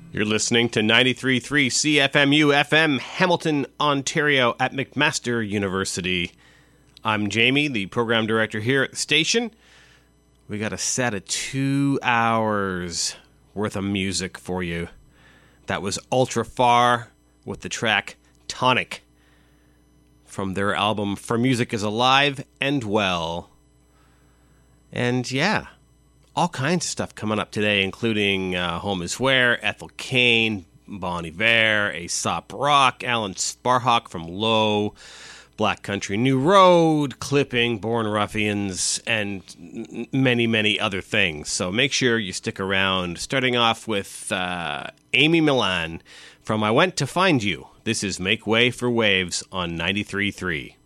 You're listening to 93.3 CFMU FM, Hamilton, Ontario at McMaster University. I'm Jamie, the program director here at the station. We got a set of 2 hours worth of music for you. That was Ultra Far with the track Tonic from their album For Music is Alive and Well. And yeah, all kinds of stuff coming up today, including Home Is Where, Ethel Cain, Bon Iver, Aesop Rock, Alan Sparhawk from Low, Black Country New Road, Clipping, Born Ruffians, and many, many other things. So make sure you stick around. Starting off with Amy Millan from I Went to Find You. This is Make Way for Waves on 93.3.